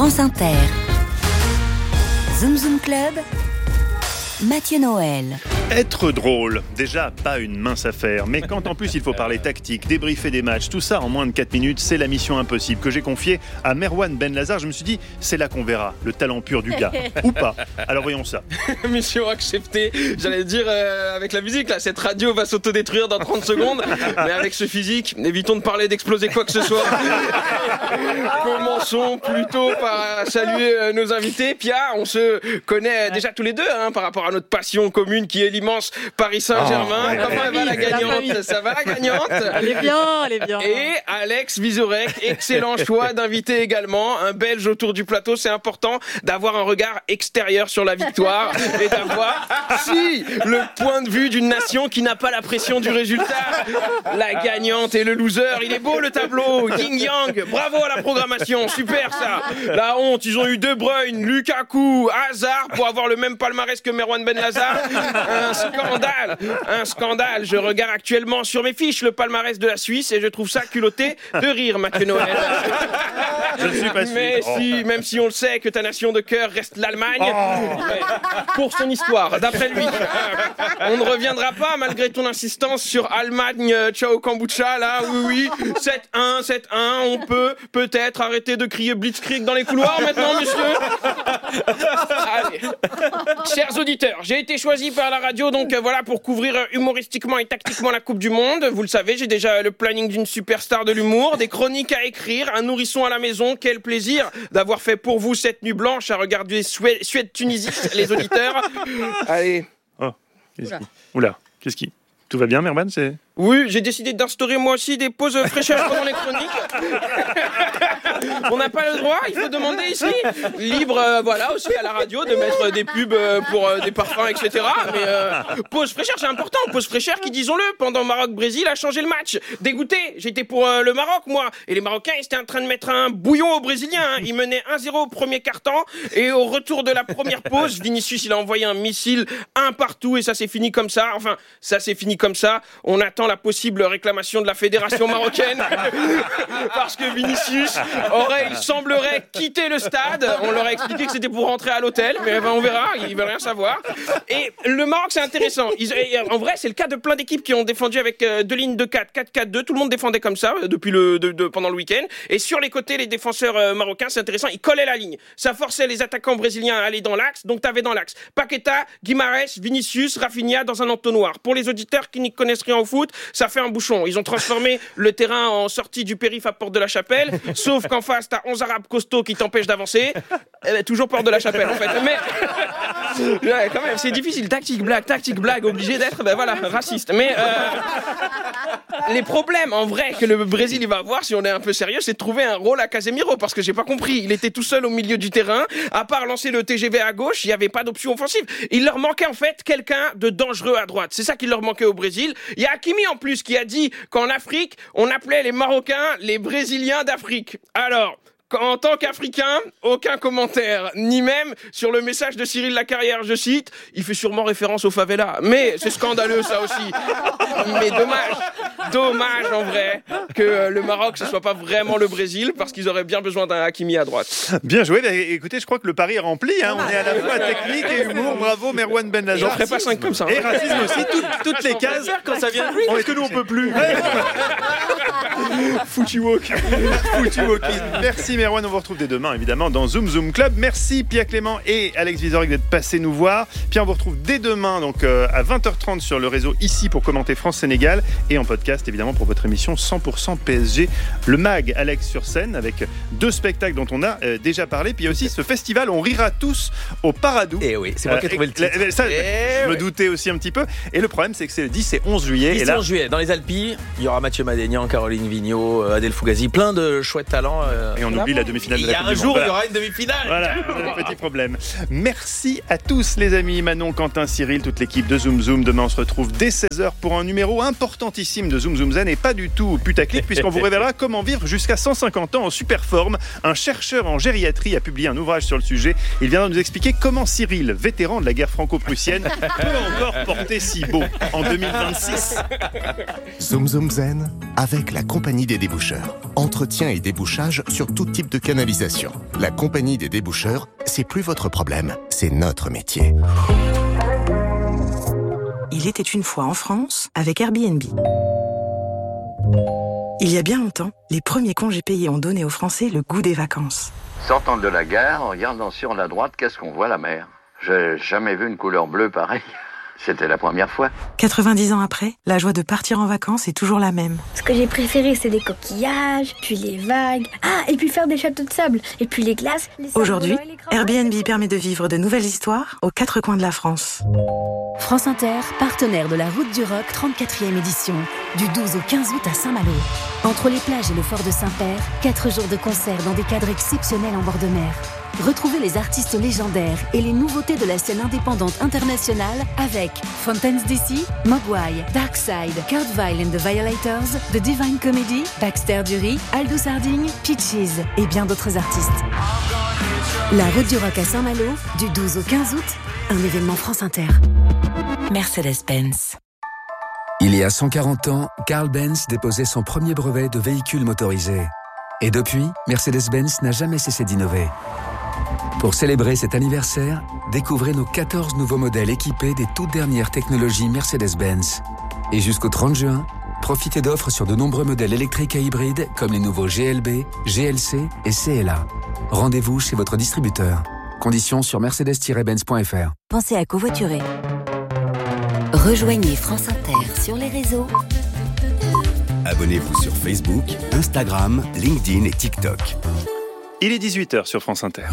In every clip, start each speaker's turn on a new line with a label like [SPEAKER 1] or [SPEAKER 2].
[SPEAKER 1] France Inter. Zoom Zoom Club, Mathieu Noël.
[SPEAKER 2] Être drôle, déjà pas une mince affaire, mais quand en plus il faut parler tactique, débriefer des matchs, tout ça en moins de 4 minutes, c'est la mission impossible que j'ai confiée à Merwan Benlazar. Je me suis dit, c'est là qu'on verra le talent pur du gars, ou pas. Alors voyons ça.
[SPEAKER 3] Mission acceptée, j'allais dire avec la musique là, cette radio va s'autodétruire dans 30 secondes, mais avec ce physique, évitons de parler d'exploser quoi que ce soit. Commençons plutôt par saluer nos invités. Pia, on se connaît déjà tous les deux par rapport à notre passion commune qui est l'immense Paris Saint-Germain. Comment va la gagnante? Ça va la gagnante?
[SPEAKER 4] Elle est bien.
[SPEAKER 3] Et Alex Vizorek, excellent choix d'invité également, un Belge autour du plateau. C'est important d'avoir un regard extérieur sur la victoire et d'avoir le point de vue d'une nation qui n'a pas la pression du résultat. La gagnante et le loser, il est beau le tableau, yin yang, bravo à la programmation, super ça. La honte, ils ont eu De Bruyne, Lukaku, Hazard pour avoir le même palmarès que Merwan Benlazar. Un scandale. Je regarde actuellement sur mes fiches le palmarès de la Suisse et je trouve ça culotté de rire, Mathieu Noël.
[SPEAKER 2] Je ne suis pas sûr.
[SPEAKER 3] Mais même si on le sait que ta nation de cœur reste l'Allemagne, pour son histoire, d'après lui. On ne reviendra pas, malgré ton insistance, sur Allemagne, ciao kombucha, là, oui, 7-1, on peut peut-être arrêter de crier Blitzkrieg dans les couloirs maintenant, monsieur. Allez. Chers auditeurs, j'ai été choisi par la radio, donc voilà, pour couvrir humoristiquement et tactiquement la Coupe du Monde. Vous le savez, j'ai déjà le planning d'une superstar de l'humour, des chroniques à écrire, un nourrisson à la maison. Quel plaisir d'avoir fait pour vous cette nuit blanche à regarder Suède-Tunisie, les auditeurs. Allez.
[SPEAKER 2] Oh, qu'est-ce qui... Tout va bien, Merwan?
[SPEAKER 3] Oui, j'ai décidé d'instaurer moi aussi des pauses fraîcheurs pendant les chroniques. On n'a pas le droit, il faut demander ici. Libre, voilà, aussi à la radio de mettre des pubs pour des parfums, etc. Mais pause fraîcheur, c'est important. Pause fraîcheur qui, disons-le, pendant Maroc-Brésil a changé le match. Dégoûté, j'étais pour le Maroc, moi. Et les Marocains, ils étaient en train de mettre un bouillon aux Brésiliens. Ils menaient 1-0 au premier quart-temps. Et au retour de la première pause, Vinicius, il a envoyé un missile un partout. Et ça s'est fini comme ça. Enfin, ça s'est fini comme ça. On attend la possible réclamation de la fédération marocaine parce que Vinicius il semblerait quitter le stade. On leur a expliqué que c'était pour rentrer à l'hôtel, mais on verra, ils veulent rien savoir. Et le Maroc, c'est intéressant. En vrai, c'est le cas de plein d'équipes qui ont défendu avec deux lignes de 4-4-4-2. Tout le monde défendait comme ça depuis pendant le week-end. Et sur les côtés, les défenseurs marocains, c'est intéressant, ils collaient la ligne. Ça forçait les attaquants brésiliens à aller dans l'axe, donc t'avais dans l'axe Paqueta, Guimarães, Vinicius, Rafinha dans un entonnoir. Pour les auditeurs qui n'y connaissent rien au foot, ça fait un bouchon. Ils ont transformé le terrain en sortie du périph' à Porte de la Chapelle, sauf qu'en face, t'as 11 arabes costauds qui t'empêchent d'avancer. Toujours Porte de la Chapelle, en fait. Mais ouais, quand même, c'est difficile. Tactique, blague, obligé d'être, raciste. Mais les problèmes, en vrai, que le Brésil il va avoir, si on est un peu sérieux, c'est de trouver un rôle à Casemiro, parce que j'ai pas compris. Il était tout seul au milieu du terrain. À part lancer le TGV à gauche, il y avait pas d'option offensive. Il leur manquait, en fait, quelqu'un de dangereux à droite. C'est ça qui leur manquait au Brésil. Il y a Hakimi, en plus, qui a dit qu'en Afrique, on appelait les Marocains les Brésiliens d'Afrique. Alors, en tant qu'Africain, aucun commentaire, ni même sur le message de Cyril Lacarrière, je cite, il fait sûrement référence aux favelas. Mais c'est scandaleux, ça aussi. Mais dommage en vrai, que le Maroc, ce soit pas vraiment le Brésil, parce qu'ils auraient bien besoin d'un Hakimi à droite.
[SPEAKER 2] Bien joué, écoutez, je crois que le pari est rempli, on est à la fois technique et humour, bravo Merwan Benlazar.
[SPEAKER 3] J'en ferai pas 5 comme ça.
[SPEAKER 2] Et racisme aussi, toutes les cases.
[SPEAKER 3] Quand ça vient de lui,
[SPEAKER 2] est-ce que nous on peut plus? Foutu walk. Merci Merwan, on vous retrouve dès demain évidemment dans Zoom Zoom Club. Merci Pia Clément et Alex Vizorek d'être passés nous voir. Pia, on vous retrouve dès demain donc à 20h30 sur le réseau ici pour commenter France-Sénégal et en podcast évidemment pour votre émission 100% PSG, le MAG Alex sur scène avec 2 spectacles dont on a déjà parlé. Puis il y a aussi ce festival On rira tous au Paradou.
[SPEAKER 5] Et oui, c'est moi qui ai trouvé le titre.
[SPEAKER 2] Ça, je me doutais aussi un petit peu. Et le problème c'est que c'est le 10 et 11 juillet.
[SPEAKER 5] 10 et 11 juillet, dans les Alpilles, il y aura Mathieu Madénian, Caroline Vigneault, Adèle Fugazi, plein de chouettes talents.
[SPEAKER 2] Et on oublie la demi-finale de la Coupe du Monde.
[SPEAKER 5] Il y a un jour, il y aura une demi-finale.
[SPEAKER 2] Voilà, petit problème. Merci à tous les amis, Manon, Quentin, Cyril, toute l'équipe de Zoom Zoom. Demain, on se retrouve dès 16h pour un numéro importantissime de Zoom Zoom Zen et pas du tout putaclic, puisqu'on vous révélera comment vivre jusqu'à 150 ans en super forme. Un chercheur en gériatrie a publié un ouvrage sur le sujet. Il viendra nous expliquer comment Cyril, vétéran de la guerre franco-prussienne, peut encore porter si beau en 2026.
[SPEAKER 6] Zoom Zoom Zen avec la Compagnie des déboucheurs. Entretien et débouchage sur tout type
[SPEAKER 4] types de canalisation. La compagnie des déboucheurs, c'est plus votre problème, c'est notre métier.
[SPEAKER 6] Il était une fois en France avec Airbnb. Il y a bien longtemps, les premiers congés payés ont donné aux Français le goût des vacances.
[SPEAKER 7] Sortant de la gare, en regardant sur la droite, qu'est-ce qu'on voit? La mer. J'ai jamais vu une couleur bleue pareille. C'était la première fois.
[SPEAKER 6] 90 ans après, la joie de partir en vacances est toujours la même.
[SPEAKER 8] Ce que j'ai préféré, c'est les coquillages, puis les vagues. Ah, et puis faire des châteaux de sable, et puis les glaces.
[SPEAKER 6] Aujourd'hui, Airbnb permet de vivre de nouvelles histoires aux 4 coins de la France.
[SPEAKER 1] France Inter, partenaire de la Route du Rock 34e édition, du 12 au 15 août à Saint-Malo. Entre les plages et le fort de Saint-Père, 4 jours de concerts dans des cadres exceptionnels en bord de mer. Retrouvez les artistes légendaires et les nouveautés de la scène indépendante internationale avec Fountains DC, Mogwai, Darkside, Kurt Weill and the Violators, The Divine Comedy, Baxter Dury, Aldous Harding, Peaches et bien d'autres artistes. La Route du Rock à Saint-Malo, du 12 au 15 août, un événement France Inter. Mercedes-Benz.
[SPEAKER 9] Il y a 140 ans, Carl Benz déposait son premier brevet de véhicule motorisé. Et depuis, Mercedes-Benz n'a jamais cessé d'innover. Pour célébrer cet anniversaire, découvrez nos 14 nouveaux modèles équipés des toutes dernières technologies Mercedes-Benz. Et jusqu'au 30 juin, profitez d'offres sur de nombreux modèles électriques et hybrides comme les nouveaux GLB, GLC et CLA. Rendez-vous chez votre distributeur. Conditions sur mercedes-benz.fr.
[SPEAKER 1] Pensez à covoiturer. Rejoignez France Inter sur les réseaux.
[SPEAKER 10] Abonnez-vous sur Facebook, Instagram, LinkedIn et TikTok.
[SPEAKER 2] Il est 18h sur France Inter.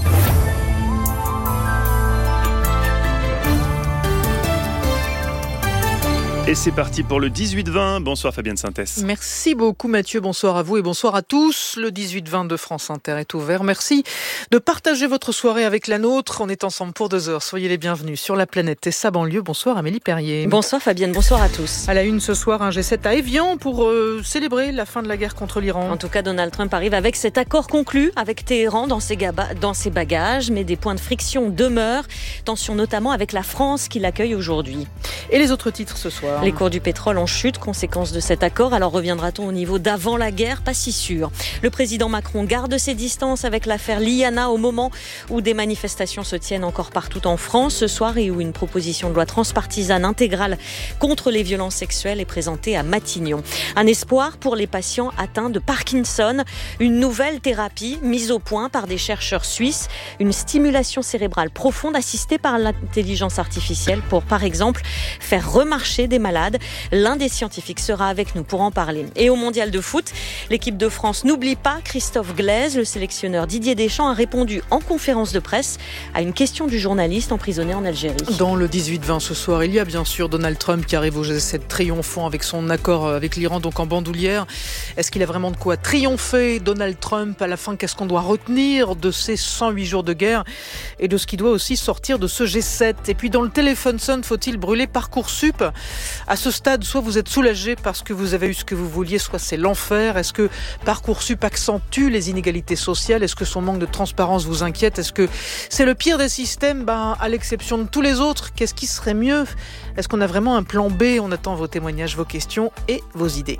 [SPEAKER 2] Et c'est parti pour le 18-20. Bonsoir Fabienne Synthès.
[SPEAKER 11] Merci beaucoup Mathieu, bonsoir à vous et bonsoir à tous. Le 18-20 de France Inter est ouvert. Merci de partager votre soirée avec la nôtre. On est ensemble pour 2 heures. Soyez les bienvenus sur la planète et sa banlieue. Bonsoir Amélie Perrier.
[SPEAKER 12] Bonsoir Fabienne, bonsoir à tous.
[SPEAKER 11] À la une ce soir, un G7 à Évian pour célébrer la fin de la guerre contre l'Iran.
[SPEAKER 12] En tout cas, Donald Trump arrive avec cet accord conclu avec Téhéran dans ses bagages, mais des points de friction demeurent. Tension notamment avec la France qui l'accueille aujourd'hui.
[SPEAKER 11] Et les autres titres ce soir?
[SPEAKER 12] Les cours du pétrole en chute, conséquence de cet accord. Alors reviendra-t-on au niveau d'avant la guerre? Pas si sûr. Le président Macron garde ses distances avec l'affaire Liana au moment où des manifestations se tiennent encore partout en France ce soir et où une proposition de loi transpartisane intégrale contre les violences sexuelles est présentée à Matignon. Un espoir pour les patients atteints de Parkinson. Une nouvelle thérapie mise au point par des chercheurs suisses. Une stimulation cérébrale profonde assistée par l'intelligence artificielle pour, par exemple, faire remarcher des malades. L'un des scientifiques sera avec nous pour en parler. Et au mondial de foot, l'équipe de France n'oublie pas Christophe Glaise. Le sélectionneur Didier Deschamps a répondu en conférence de presse à une question du journaliste emprisonné en Algérie.
[SPEAKER 11] Dans le 18-20 ce soir, il y a bien sûr Donald Trump qui arrive au G7 triomphant avec son accord avec l'Iran, donc en bandoulière. Est-ce qu'il a vraiment de quoi triompher, Donald Trump? À la fin, qu'est-ce qu'on doit retenir de ces 108 jours de guerre et de ce qui doit aussi sortir de ce G7? Et puis dans le téléphone sonne, faut-il brûler Parcoursup? À ce stade, soit vous êtes soulagé parce que vous avez eu ce que vous vouliez, soit c'est l'enfer. Est-ce que Parcoursup accentue les inégalités sociales? Est-ce que son manque de transparence vous inquiète? Est-ce que c'est le pire des systèmes, à l'exception de tous les autres? Qu'est-ce qui serait mieux? Est-ce qu'on a vraiment un plan B? On attend vos témoignages, vos questions et vos idées.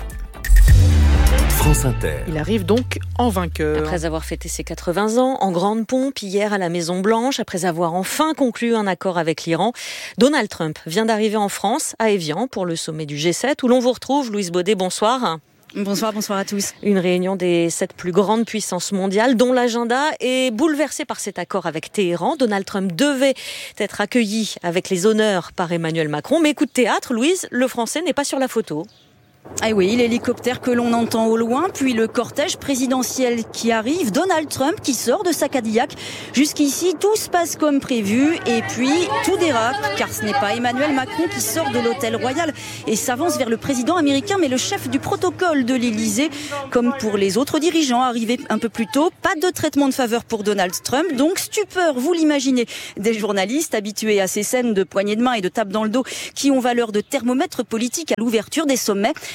[SPEAKER 10] France Inter.
[SPEAKER 11] Il arrive donc en vainqueur.
[SPEAKER 12] Après avoir fêté ses 80 ans, en grande pompe hier à la Maison-Blanche, après avoir enfin conclu un accord avec l'Iran, Donald Trump vient d'arriver en France, à Évian, pour le sommet du G7, où l'on vous retrouve. Louise Baudet, bonsoir.
[SPEAKER 13] Bonsoir à tous.
[SPEAKER 12] Une réunion des 7 plus grandes puissances mondiales, dont l'agenda est bouleversé par cet accord avec Téhéran. Donald Trump devait être accueilli avec les honneurs par Emmanuel Macron. Mais coup de théâtre, Louise, le Français n'est pas sur la photo.
[SPEAKER 13] Ah oui, l'hélicoptère que l'on entend au loin, puis le cortège présidentiel qui arrive, Donald Trump qui sort de sa Cadillac. Jusqu'ici, tout se passe comme prévu et puis tout dérape, car ce n'est pas Emmanuel Macron qui sort de l'hôtel royal et s'avance vers le président américain, mais le chef du protocole de l'Élysée. Comme pour les autres dirigeants arrivés un peu plus tôt, pas de traitement de faveur pour Donald Trump, donc stupeur, vous l'imaginez, des journalistes habitués à ces scènes de poignées de main et de tapes dans le dos qui ont valeur de thermomètre politique à l'ouverture des sommets.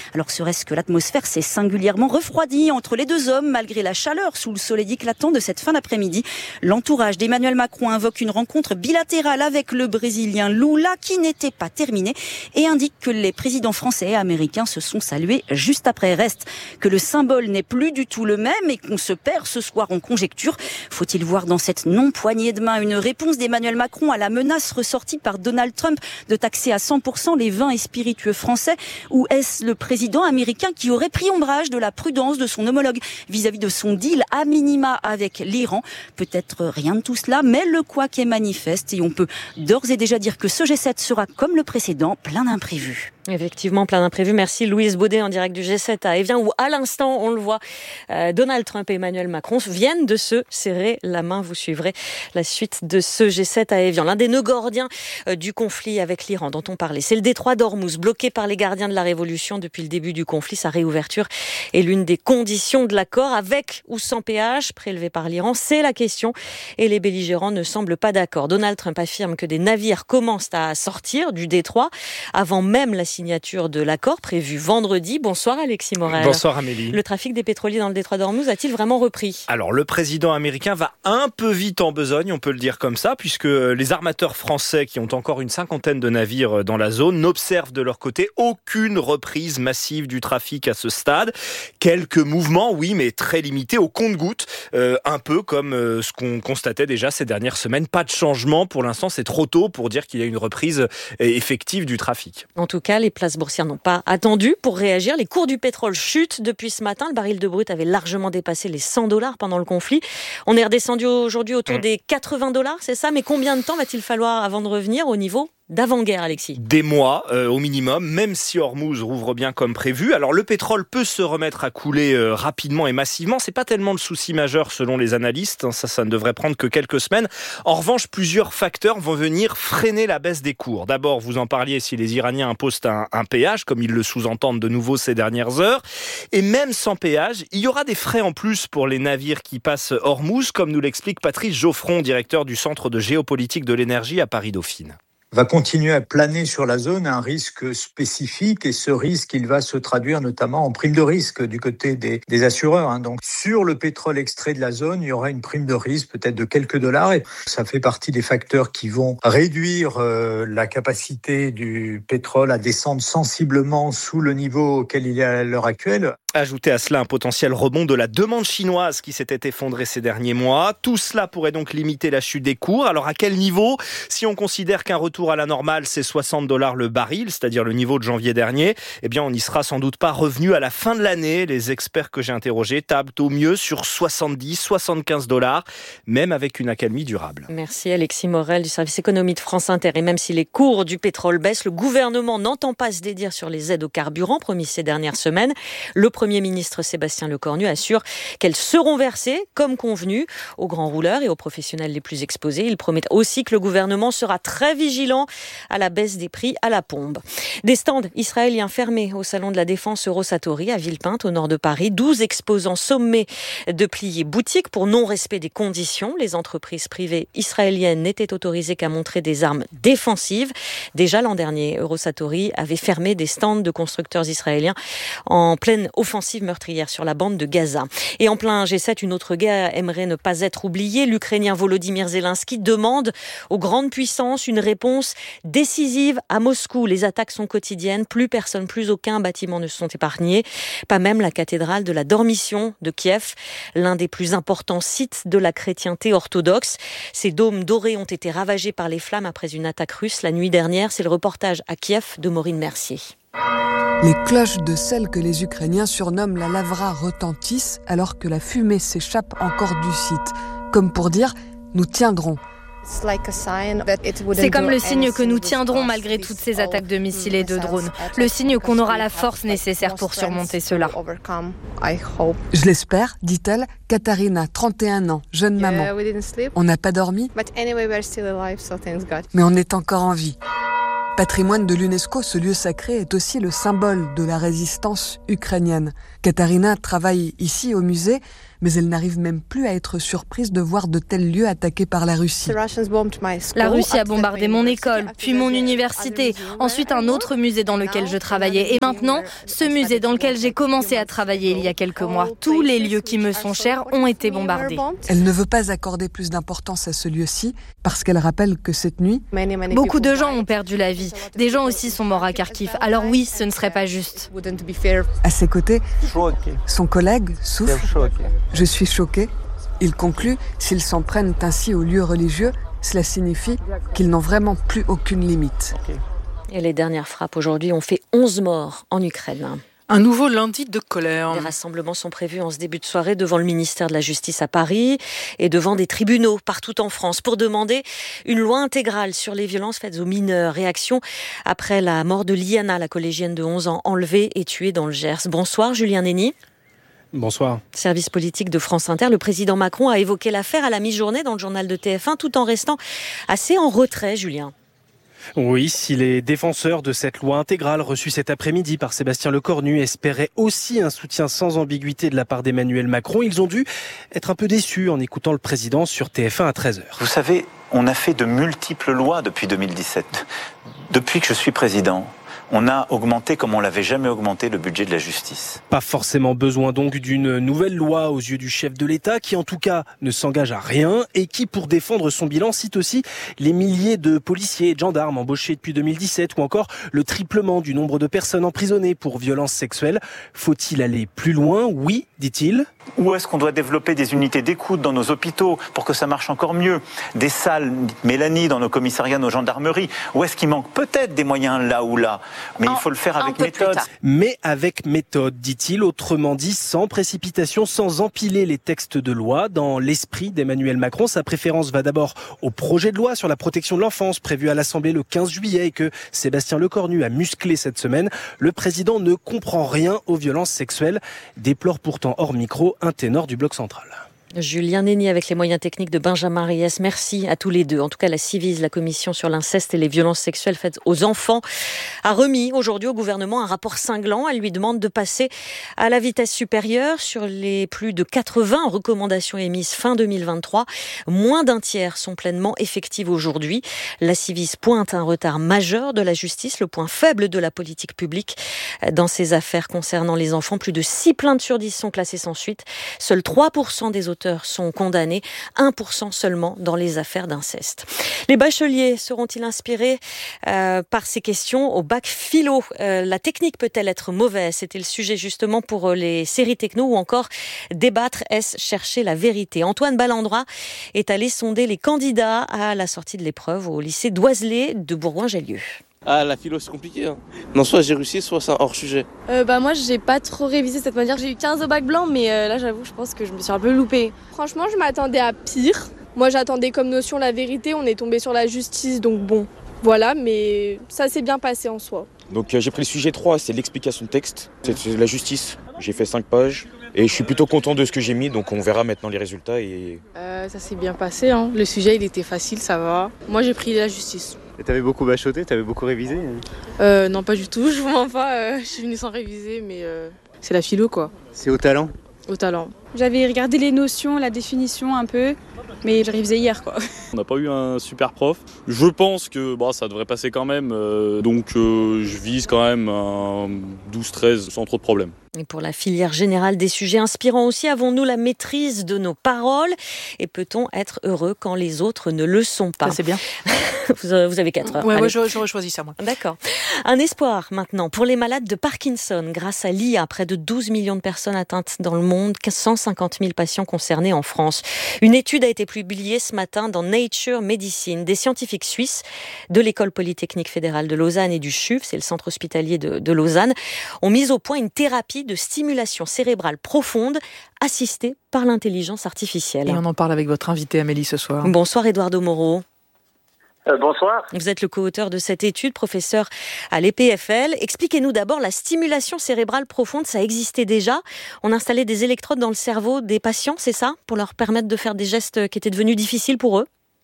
[SPEAKER 13] Alors serait-ce que l'atmosphère s'est singulièrement refroidie entre les deux hommes malgré la chaleur sous le soleil éclatant de cette fin d'après-midi. L'entourage d'Emmanuel Macron invoque une rencontre bilatérale avec le Brésilien Lula qui n'était pas terminée et indique que les présidents français et américains se sont salués juste après. Reste que le symbole n'est plus du tout le même et qu'on se perd ce soir en conjecture. Faut-il voir dans cette non-poignée de main une réponse d'Emmanuel Macron à la menace ressortie par Donald Trump de taxer à 100% les vins et spiritueux français, ou est-ce le président américain qui aurait pris ombrage de la prudence de son homologue vis-à-vis de son deal à minima avec l'Iran? Peut-être rien de tout cela, mais le couac est manifeste et on peut d'ores et déjà dire que ce G7 sera comme le précédent, plein d'imprévus.
[SPEAKER 12] Effectivement, plein d'imprévus. Merci Louise Baudet en direct du G7 à Évian où à l'instant, on le voit, Donald Trump et Emmanuel Macron viennent de se serrer la main. Vous suivrez la suite de ce G7 à Évian. L'un des nœuds gordiens du conflit avec l'Iran dont on parlait, c'est le détroit d'Ormuz, bloqué par les gardiens de la Révolution depuis le début du conflit. Sa réouverture est l'une des conditions de l'accord, avec ou sans péage prélevé par l'Iran. C'est la question et les belligérants ne semblent pas d'accord. Donald Trump affirme que des navires commencent à sortir du détroit avant même la signature de l'accord prévu vendredi. Bonsoir Alexis Morel.
[SPEAKER 14] Bonsoir Amélie.
[SPEAKER 12] Le trafic des pétroliers dans le détroit d'Ormuz a-t-il vraiment repris ?
[SPEAKER 14] Alors le président américain va un peu vite en besogne, on peut le dire comme ça, puisque les armateurs français qui ont encore une 50aine de navires dans la zone n'observent de leur côté aucune reprise massive du trafic à ce stade. Quelques mouvements, oui, mais très limités au compte-gouttes, un peu comme ce qu'on constatait déjà ces dernières semaines. Pas de changement pour l'instant, c'est trop tôt pour dire qu'il y a une reprise effective du trafic.
[SPEAKER 12] En tout cas, les places boursières n'ont pas attendu pour réagir. Les cours du pétrole chutent depuis ce matin. Le baril de brut avait largement dépassé les $100 pendant le conflit. On est redescendu aujourd'hui autour des $80, c'est ça ? Mais combien de temps va-t-il falloir avant de revenir au niveau d'avant-guerre, Alexis ?
[SPEAKER 14] Des mois au minimum, même si Ormuz rouvre bien comme prévu. Alors le pétrole peut se remettre à couler rapidement et massivement. C'est pas tellement le souci majeur selon les analystes. Ça ne devrait prendre que quelques semaines. En revanche, plusieurs facteurs vont venir freiner la baisse des cours. D'abord, vous en parliez, si les Iraniens imposent un péage, comme ils le sous-entendent de nouveau ces dernières heures. Et même sans péage, il y aura des frais en plus pour les navires qui passent Ormuz, comme nous l'explique Patrice Geoffron, directeur du Centre de géopolitique de l'énergie à Paris-Dauphine.
[SPEAKER 15] Va continuer à planer sur la zone un risque spécifique et ce risque, il va se traduire notamment en prime de risque du côté des assureurs. Donc sur le pétrole extrait de la zone, il y aura une prime de risque peut-être de quelques dollars et ça fait partie des facteurs qui vont réduire la capacité du pétrole à descendre sensiblement sous le niveau auquel il est à l'heure actuelle.
[SPEAKER 14] Ajouter à cela un potentiel rebond de la demande chinoise qui s'était effondrée ces derniers mois. Tout cela pourrait donc limiter la chute des cours. Alors à quel niveau ? Si on considère qu'un retour à la normale, c'est $60 le baril, c'est-à-dire le niveau de janvier dernier, eh bien on n'y sera sans doute pas revenu à la fin de l'année. Les experts que j'ai interrogés tablent au mieux sur $70-75, même avec une accalmie durable.
[SPEAKER 12] Merci Alexis Morel du service économie de France Inter. Et même si les cours du pétrole baissent, le gouvernement n'entend pas se dédire sur les aides aux carburants promises ces dernières semaines. Le Premier ministre Sébastien Lecornu assure qu'elles seront versées, comme convenu, aux grands rouleurs et aux professionnels les plus exposés. Il promet aussi que le gouvernement sera très vigilant à la baisse des prix à la pompe. Des stands israéliens fermés au salon de la Défense Eurosatory à Villepinte, au nord de Paris. 12 exposants sommés de plier boutique pour non-respect des conditions. Les entreprises privées israéliennes n'étaient autorisées qu'à montrer des armes défensives. Déjà l'an dernier, Eurosatory avait fermé des stands de constructeurs israéliens en pleine offensive meurtrière sur la bande de Gaza. Et en plein G7, une autre guerre aimerait ne pas être oubliée. L'Ukrainien Volodymyr Zelensky demande aux grandes puissances une réponse décisive à Moscou. Les attaques sont quotidiennes. Plus personne, plus aucun bâtiment ne sont épargnés. Pas même la cathédrale de la Dormition de Kiev, l'un des plus importants sites de la chrétienté orthodoxe. Ces dômes dorés ont été ravagés par les flammes après une attaque russe la nuit dernière. C'est le reportage à Kiev de Maureen Mercier.
[SPEAKER 16] Les cloches de celle que les Ukrainiens surnomment la Lavra retentissent alors que la fumée s'échappe encore du site. Comme pour dire « nous tiendrons ».
[SPEAKER 17] C'est comme le signe que nous tiendrons malgré toutes ces attaques de missiles et de drones. Le signe qu'on aura la force nécessaire pour surmonter cela.
[SPEAKER 16] Je l'espère, dit-elle, Katharina, 31 ans, jeune maman. On n'a pas dormi, mais on est encore en vie. Patrimoine de l'UNESCO, ce lieu sacré est aussi le symbole de la résistance ukrainienne. Katharina travaille ici au musée, mais elle n'arrive même plus à être surprise de voir de tels lieux attaqués par la Russie.
[SPEAKER 17] La Russie a bombardé mon école, puis mon université, ensuite un autre musée dans lequel je travaillais, et maintenant ce musée dans lequel j'ai commencé à travailler il y a quelques mois. Tous les lieux qui me sont chers ont été bombardés.
[SPEAKER 16] Elle ne veut pas accorder plus d'importance à ce lieu-ci, parce qu'elle rappelle que cette nuit,
[SPEAKER 17] beaucoup de gens ont perdu la vie. Des gens aussi sont morts à Kharkiv. Alors oui, ce ne serait pas juste.
[SPEAKER 16] À ses côtés, son collègue souffle. Je suis choqué. Il conclut, s'ils s'en prennent ainsi aux lieux religieux, cela signifie qu'ils n'ont vraiment plus aucune limite.
[SPEAKER 12] Et les dernières frappes aujourd'hui ont fait 11 morts en Ukraine.
[SPEAKER 11] Un nouveau lundi de colère.
[SPEAKER 12] Les rassemblements sont prévus en ce début de soirée devant le ministère de la Justice à Paris et devant des tribunaux partout en France pour demander une loi intégrale sur les violences faites aux mineurs. Réaction après la mort de Liana, la collégienne de 11 ans enlevée et tuée dans le Gers. Bonsoir Julien Nény.
[SPEAKER 18] Bonsoir.
[SPEAKER 12] Service politique de France Inter, le président Macron a évoqué l'affaire à la mi-journée dans le journal de TF1 tout en restant assez en retrait, Julien.
[SPEAKER 18] Oui, si les défenseurs de cette loi intégrale reçue cet après-midi par Sébastien Lecornu espéraient aussi un soutien sans ambiguïté de la part d'Emmanuel Macron, ils ont dû être un peu déçus en écoutant le président sur TF1 à 13h.
[SPEAKER 19] Vous savez, on a fait de multiples lois depuis 2017. Depuis que je suis président, on a augmenté comme on l'avait jamais augmenté le budget de la justice.
[SPEAKER 18] Pas forcément besoin donc d'une nouvelle loi aux yeux du chef de l'État qui en tout cas ne s'engage à rien et qui pour défendre son bilan cite aussi les milliers de policiers et de gendarmes embauchés depuis 2017 ou encore le triplement du nombre de personnes emprisonnées pour violences sexuelles. Faut-il aller plus loin ? Oui, dit-il.
[SPEAKER 19] Où est-ce qu'on doit développer des unités d'écoute dans nos hôpitaux pour que ça marche encore mieux ? Des salles Mélanie dans nos commissariats, nos gendarmeries ? Où est-ce qu'il manque peut-être des moyens là ou là ? Mais il faut le faire avec méthode.
[SPEAKER 18] Mais avec méthode, dit-il, autrement dit, sans précipitation, sans empiler les textes de loi. Dans l'esprit d'Emmanuel Macron, sa préférence va d'abord au projet de loi sur la protection de l'enfance prévu à l'Assemblée le 15 juillet et que Sébastien Lecornu a musclé cette semaine. Le président ne comprend rien aux violences sexuelles, déplore pourtant hors micro un ténor du bloc central.
[SPEAKER 12] Julien Nény avec les moyens techniques de Benjamin Riès. Merci à tous les deux. En tout cas, la Ciivise, la commission sur l'inceste et les violences sexuelles faites aux enfants, a remis aujourd'hui au gouvernement un rapport cinglant. Elle lui demande de passer à la vitesse supérieure sur les plus de 80 recommandations émises fin 2023. Moins d'un tiers sont pleinement effectives aujourd'hui. La Ciivise pointe un retard majeur de la justice, le point faible de la politique publique dans ces affaires concernant les enfants. Plus de 6 plaintes sur 10 sont classées sans suite. Seuls 3% des auteurs sont condamnés, 1% seulement dans les affaires d'inceste. Les bacheliers seront-ils inspirés par ces questions au bac philo ? La technique peut-elle être mauvaise ? C'était le sujet justement pour les séries techno ou encore débattre, est-ce chercher la vérité ? Antoine Ballandroy est allé sonder les candidats à la sortie de l'épreuve au lycée d'Oiselay de Bourgoin-Jallieu.
[SPEAKER 20] Ah, la philo, c'est compliqué. Hein. Non, soit j'ai réussi, soit c'est un hors-sujet.
[SPEAKER 21] Moi, j'ai pas trop révisé cette manière. J'ai eu 15 au bac blanc, mais là, j'avoue, je pense que je me suis un peu loupée.
[SPEAKER 22] Franchement, je m'attendais à pire. Moi, j'attendais comme notion la vérité. On est tombé sur la justice, donc bon, voilà. Mais ça s'est bien passé en soi.
[SPEAKER 23] Donc, j'ai pris le sujet 3, c'est l'explication de texte. C'est la justice. J'ai fait 5 pages. Et je suis plutôt content de ce que j'ai mis, donc on verra maintenant les résultats.
[SPEAKER 24] Ça s'est bien passé, hein. Le sujet, il était facile, ça va. Moi, j'ai pris la justice.
[SPEAKER 25] Et t'avais beaucoup bachoté, t'avais beaucoup révisé ?
[SPEAKER 24] Non, pas du tout, je vous mens pas. Je suis venue sans réviser, mais c'est la philo, quoi.
[SPEAKER 25] C'est au talent ?
[SPEAKER 24] Au talent.
[SPEAKER 26] J'avais regardé les notions, la définition un peu, mais j'ai révisé hier, quoi.
[SPEAKER 27] On n'a pas eu un super prof. Je pense que ça devrait passer quand même, donc je vise quand même un 12-13 sans trop de problèmes.
[SPEAKER 12] Et pour la filière générale des sujets inspirants aussi, avons-nous la maîtrise de nos paroles ? Et peut-on être heureux quand les autres ne le sont pas ?
[SPEAKER 11] Ça, c'est bien.
[SPEAKER 12] Vous avez 4 heures.
[SPEAKER 11] Ouais, j'aurais choisi ça, moi.
[SPEAKER 12] D'accord. Un espoir maintenant pour les malades de Parkinson. Grâce à l'IA, près de 12 millions de personnes atteintes dans le monde, 150 000 patients concernés en France. Une étude a été publiée ce matin dans Nature Medicine. Des scientifiques suisses de l'École Polytechnique Fédérale de Lausanne et du CHUV, c'est le centre hospitalier de Lausanne, ont mis au point une thérapie de stimulation cérébrale profonde assistée par l'intelligence artificielle.
[SPEAKER 11] Et on en parle avec votre invité Amélie ce soir.
[SPEAKER 12] Bonsoir Eduardo Moreau.
[SPEAKER 28] Bonsoir.
[SPEAKER 12] Vous êtes le co-auteur de cette étude, professeur à l'EPFL. Expliquez-nous d'abord, la stimulation cérébrale profonde, ça existait déjà. On installait des électrodes dans le cerveau des patients, c'est ça ? Pour leur permettre de faire des gestes qui étaient devenus difficiles pour eux ?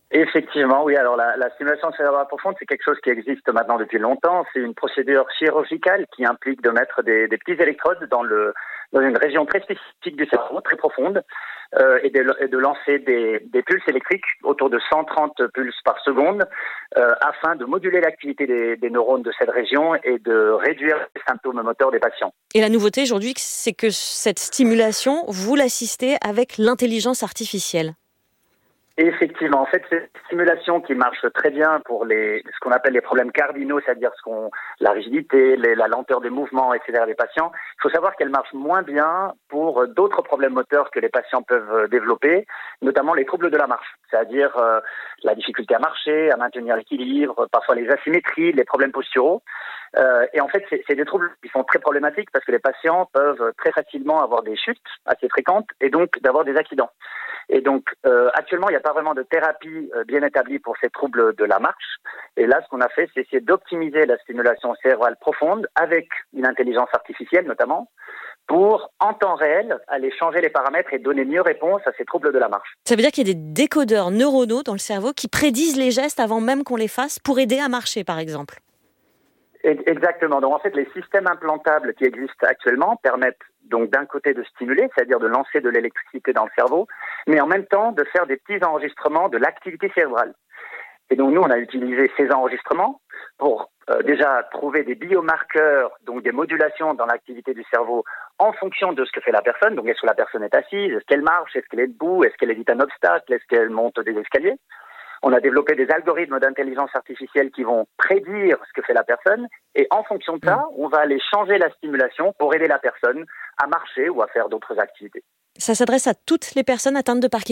[SPEAKER 28] Effectivement, oui. Alors la stimulation cérébrale profonde, c'est quelque chose qui existe maintenant depuis longtemps. C'est une procédure chirurgicale qui implique de mettre des petites électrodes dans une région très spécifique du cerveau, très profonde, et de lancer des pulses électriques autour de 130 pulses par seconde, afin de moduler l'activité des neurones de cette région et de réduire les symptômes moteurs des patients.
[SPEAKER 12] Et la nouveauté aujourd'hui, c'est que cette stimulation, vous l'assistez avec l'intelligence artificielle.
[SPEAKER 28] Effectivement, en fait, c'est une stimulation qui marche très bien pour ce qu'on appelle les problèmes cardinaux, c'est-à-dire la rigidité, la lenteur des mouvements, etc. des patients. Il faut savoir qu'elle marche moins bien pour d'autres problèmes moteurs que les patients peuvent développer, notamment les troubles de la marche, c'est-à-dire la difficulté à marcher, à maintenir l'équilibre, parfois les asymétries, les problèmes posturaux. Et en fait, c'est des troubles qui sont très problématiques parce que les patients peuvent très facilement avoir des chutes assez fréquentes et donc d'avoir des accidents. Et donc, actuellement, il n'y a pas vraiment de thérapie bien établie pour ces troubles de la marche. Et là, ce qu'on a fait, c'est essayer d'optimiser la stimulation cérébrale profonde avec une intelligence artificielle notamment, pour, en temps réel, aller changer les paramètres et donner mieux réponse à ces troubles de la marche.
[SPEAKER 12] Ça veut dire qu'il y a des décodeurs neuronaux dans le cerveau qui prédisent les gestes avant même qu'on les fasse pour aider à marcher, par exemple.
[SPEAKER 28] Exactement. Donc en fait, les systèmes implantables qui existent actuellement permettent donc d'un côté de stimuler, c'est-à-dire de lancer de l'électricité dans le cerveau, mais en même temps de faire des petits enregistrements de l'activité cérébrale. Et donc nous, on a utilisé ces enregistrements pour déjà trouver des biomarqueurs, donc des modulations dans l'activité du cerveau en fonction de ce que fait la personne. Donc est-ce que la personne est assise, est-ce qu'elle marche, est-ce qu'elle est debout, est-ce qu'elle évite un obstacle, est-ce qu'elle monte des escaliers. On a développé des algorithmes d'intelligence artificielle qui vont prédire ce que fait la personne et en fonction de ça, on va aller changer la stimulation pour aider la personne à marcher ou à faire d'autres activités.
[SPEAKER 12] Ça s'adresse à toutes les personnes atteintes de Parkinson ?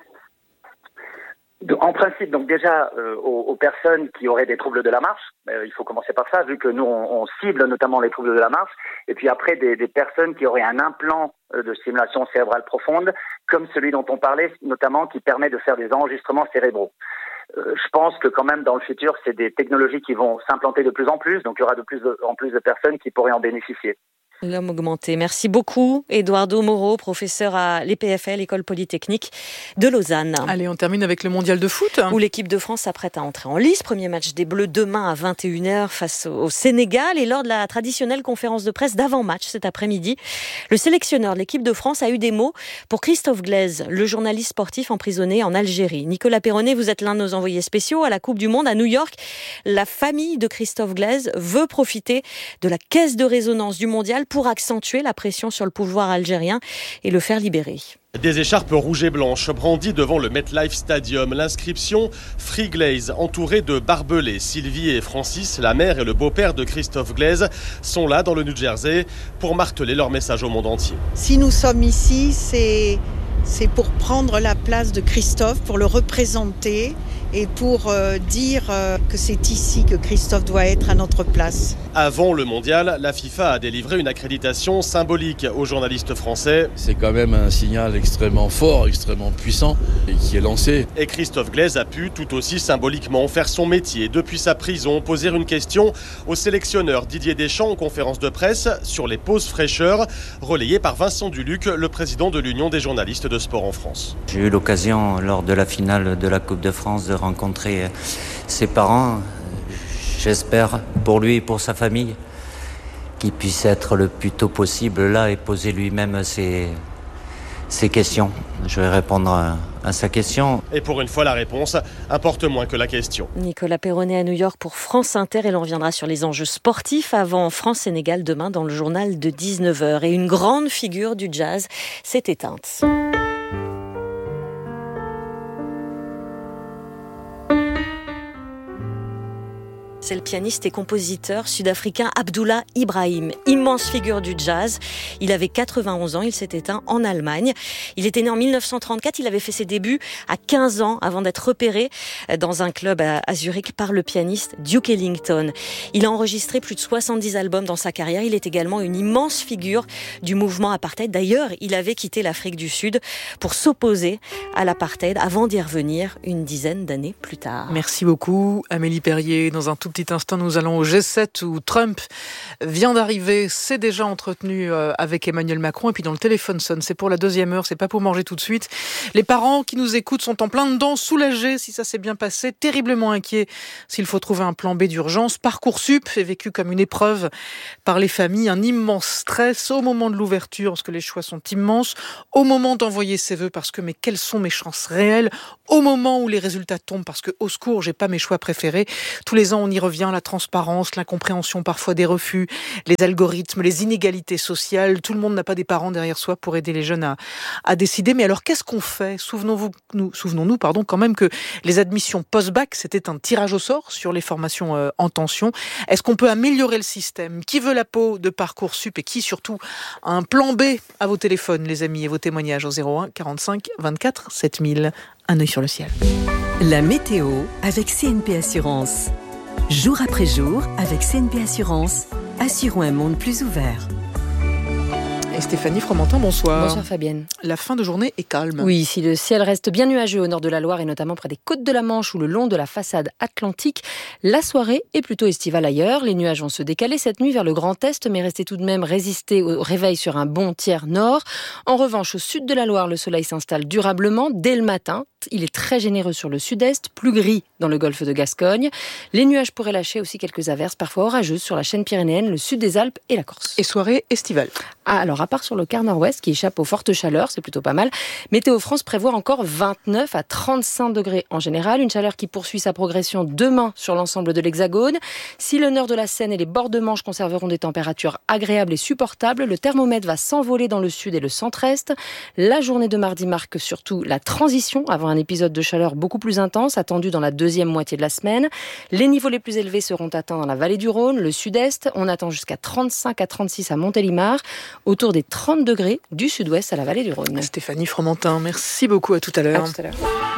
[SPEAKER 28] En principe, donc déjà aux personnes qui auraient des troubles de la marche, il faut commencer par ça, vu que nous on cible notamment les troubles de la marche, et puis après des personnes qui auraient un implant de stimulation cérébrale profonde, comme celui dont on parlait, notamment qui permet de faire des enregistrements cérébraux. Je pense que quand même dans le futur, c'est des technologies qui vont s'implanter de plus en plus, donc il y aura de plus en plus de personnes qui pourraient en bénéficier.
[SPEAKER 12] L'homme augmenté. Merci beaucoup, Eduardo Moro, professeur à l'EPFL, École Polytechnique de Lausanne.
[SPEAKER 11] Allez, on termine avec le mondial de foot.
[SPEAKER 12] Où l'équipe de France s'apprête à entrer en lice. Premier match des Bleus demain à 21h face au Sénégal. Et lors de la traditionnelle conférence de presse d'avant-match cet après-midi, le sélectionneur de l'équipe de France a eu des mots pour Christophe Glaise, le journaliste sportif emprisonné en Algérie. Nicolas Perronnet, vous êtes l'un de nos envoyés spéciaux à la Coupe du Monde à New York. La famille de Christophe Glaise veut profiter de la caisse de résonance du mondial pour accentuer la pression sur le pouvoir algérien et le faire libérer.
[SPEAKER 1] Des écharpes rouges et blanches brandies devant le MetLife Stadium. L'inscription Free Glaise, entourée de barbelés. Sylvie et Francis, la mère et le beau-père de Christophe Glaise, sont là dans le New Jersey pour marteler leur message au monde entier.
[SPEAKER 3] Si nous sommes ici, c'est pour prendre la place de Christophe, pour le représenter et pour dire que c'est ici que Christophe doit être à notre place.
[SPEAKER 1] Avant le mondial, la FIFA a délivré une accréditation symbolique aux journalistes français.
[SPEAKER 4] C'est quand même un signal extrêmement fort, extrêmement puissant et qui est lancé.
[SPEAKER 1] Et Christophe Glaise a pu tout aussi symboliquement faire son métier depuis sa prison, poser une question au sélectionneur Didier Deschamps en conférence de presse sur les pauses fraîcheurs, relayée par Vincent Duluc, le président de l'Union des journalistes de sport en France.
[SPEAKER 5] J'ai eu l'occasion lors de la finale de la Coupe de France de rencontrer ses parents. J'espère pour lui et pour sa famille qu'il puisse être le plus tôt possible là et poser lui-même ses questions. Je vais répondre à sa question.
[SPEAKER 1] Et pour une fois, la réponse importe moins que la question.
[SPEAKER 12] Nicolas Perronnet à New York pour France Inter. Et l'on reviendra sur les enjeux sportifs avant France-Sénégal demain dans le journal de 19h. Et une grande figure du jazz s'est éteinte. C'est le pianiste et compositeur sud-africain Abdullah Ibrahim, immense figure du jazz. Il avait 91 ans, il s'est éteint en Allemagne. Il était né en 1934, il avait fait ses débuts à 15 ans avant d'être repéré dans un club à Zurich par le pianiste Duke Ellington. Il a enregistré plus de 70 albums dans sa carrière. Il est également une immense figure du mouvement apartheid. D'ailleurs, il avait quitté l'Afrique du Sud pour s'opposer à l'apartheid avant d'y revenir une dizaine d'années plus tard.
[SPEAKER 11] Merci beaucoup Amélie Perrier. Dans un tout petit instant, nous allons au G7 où Trump vient d'arriver, s'est déjà entretenu avec Emmanuel Macron et puis dans le téléphone sonne. C'est pour la 2e heure, c'est pas pour manger tout de suite. Les parents qui nous écoutent sont en plein dedans, soulagés si ça s'est bien passé, terriblement inquiets s'il faut trouver un plan B d'urgence. Parcoursup est vécu comme une épreuve par les familles, un immense stress au moment de l'ouverture parce que les choix sont immenses, au moment d'envoyer ses vœux parce que mais quelles sont mes chances réelles, au moment où les résultats tombent parce que au secours, j'ai pas mes choix préférés. Tous les ans, on y revient, la transparence, l'incompréhension parfois des refus, les algorithmes, les inégalités sociales. Tout le monde n'a pas des parents derrière soi pour aider les jeunes à décider. Mais alors, qu'est-ce qu'on fait ? Souvenons-nous, quand même que les admissions post-bac, c'était un tirage au sort sur les formations en tension. Est-ce qu'on peut améliorer le système ? Qui veut la peau de Parcoursup et qui, surtout, a un plan B à vos téléphones, les amis, et vos témoignages au 01 45 24 7000. Un œil sur le ciel.
[SPEAKER 2] La météo avec CNP Assurance. Jour après jour, avec CNP Assurance, assurons un monde plus ouvert.
[SPEAKER 11] Et Stéphanie Fromentin, bonsoir.
[SPEAKER 6] Bonsoir Fabienne.
[SPEAKER 11] La fin de journée est calme.
[SPEAKER 6] Oui, si le ciel reste bien nuageux au nord de la Loire et notamment près des côtes de la Manche ou le long de la façade atlantique, la soirée est plutôt estivale ailleurs. Les nuages vont se décaler cette nuit vers le Grand Est, mais rester tout de même résister au réveil sur un bon tiers nord. En revanche, au sud de la Loire, le soleil s'installe durablement dès le matin. Il est très généreux sur le sud-est, plus gris dans le golfe de Gascogne. Les nuages pourraient lâcher aussi quelques averses, parfois orageuses, sur la chaîne pyrénéenne, le sud des Alpes et la Corse.
[SPEAKER 11] Et soirée estivale.
[SPEAKER 6] Alors, à part sur le quart nord-ouest, qui échappe aux fortes chaleurs, c'est plutôt pas mal, Météo France prévoit encore 29 à 35 degrés en général. Une chaleur qui poursuit sa progression demain sur l'ensemble de l'Hexagone. Si le nord de la Seine et les bords de Manche conserveront des températures agréables et supportables, le thermomètre va s'envoler dans le sud et le centre-est. La journée de mardi marque surtout la transition avant un épisode de chaleur beaucoup plus intense, attendu dans la deuxième moitié de la semaine. Les niveaux les plus élevés seront atteints dans la vallée du Rhône, le sud-est. On attend jusqu'à 35 à 36 à Montélimar, autour des 30 degrés du sud-ouest à la vallée du Rhône.
[SPEAKER 11] Stéphanie Fromentin, merci beaucoup, à tout à l'heure.
[SPEAKER 6] À tout à l'heure.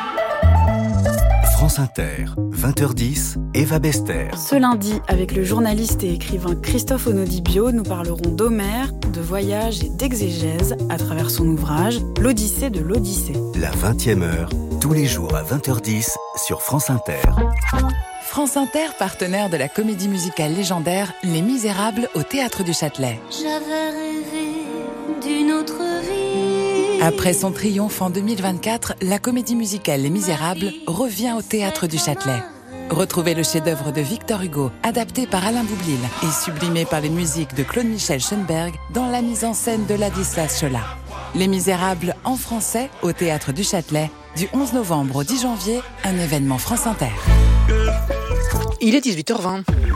[SPEAKER 7] France Inter, 20h10, Eva Bester.
[SPEAKER 26] Ce lundi, avec le journaliste et écrivain Christophe Onodibio, nous parlerons d'Homère, de voyage et d'exégèse à travers son ouvrage « L'Odyssée de l'Odyssée ».
[SPEAKER 7] La 20e heure, tous les jours à 20h10 sur France Inter.
[SPEAKER 8] France Inter, partenaire de la comédie musicale légendaire Les Misérables au Théâtre du Châtelet.
[SPEAKER 9] J'avais rêvé d'une autre vie.
[SPEAKER 8] Après son triomphe en 2024, la comédie musicale Les Misérables revient au Théâtre du Châtelet. Retrouvez le chef-d'œuvre de Victor Hugo, adapté par Alain Boublil et sublimé par les musiques de Claude-Michel Schoenberg dans la mise en scène de Ladislas Chola. Les Misérables en français au Théâtre du Châtelet, du 11 novembre au 10 janvier, un événement France Inter.
[SPEAKER 11] Il est 18h20.